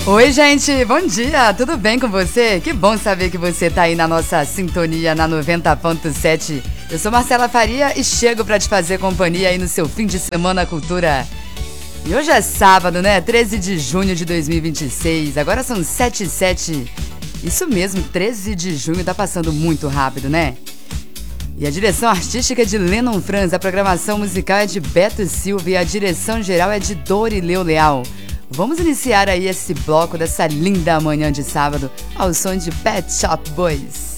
Oi, gente, bom dia, tudo bem com você? Que bom saber que você tá aí na nossa sintonia na 90.7. Eu sou Marcela Faria e chego pra te fazer companhia aí no seu fim de semana cultura. E hoje é sábado, né? 13 de junho de 2026, agora são 7h07. Isso mesmo, 13 de junho, tá passando muito rápido, né? E a direção artística é de Lennon Franz, a programação musical é de Beto Silva e a direção geral é de Dorileu Leal. Vamos iniciar aí esse bloco dessa linda manhã de sábado ao som de Pet Shop Boys.